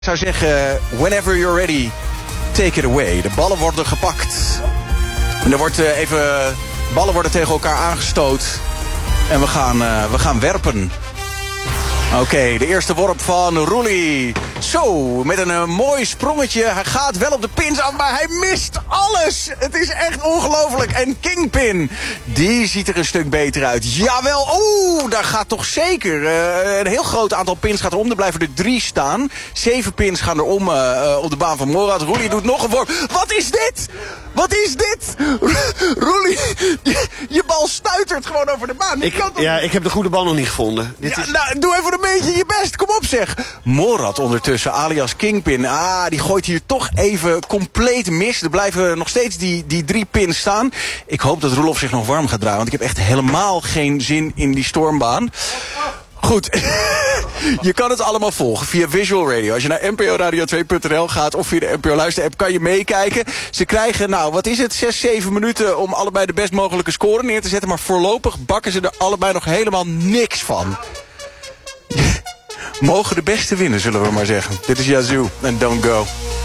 Ik zou zeggen, whenever you're ready, take it away. De ballen worden gepakt. En er wordt ballen worden tegen elkaar aangestoot. En we gaan werpen. Oké, de eerste worp van Roelie. Zo, met een mooi sprongetje. Hij gaat wel op de pins af, maar hij mist alles. Het is echt ongelooflijk. En Kingpin, die ziet er een stuk beter uit. Jawel, daar gaat toch zeker. Een heel groot aantal pins gaat erom. Er blijven er 3 staan. 7 pins gaan erom op de baan van Morad. Roelie doet nog een worp. Wat is dit? Wat is dit? Roelie, je bal stuitert gewoon over de baan. Ik heb de goede bal nog niet gevonden. Nou, doe even een beetje je best. Kom op zeg. Morad ondertussen, alias Kingpin. Die gooit hier toch even compleet mis. Er blijven nog steeds die 3 pins staan. Ik hoop dat Roelof zich nog warm gaat draaien. Want ik heb echt helemaal geen zin in die stormbaan. Goed, je kan het allemaal volgen via Visual Radio. Als je naar nporadio2.nl gaat of via de NPO Luister-app kan je meekijken. Ze krijgen, 6-7 minuten om allebei de best mogelijke score neer te zetten. Maar voorlopig bakken ze er allebei nog helemaal niks van. Mogen de beste winnen, zullen we maar zeggen. Dit is Yazoo en Don't Go.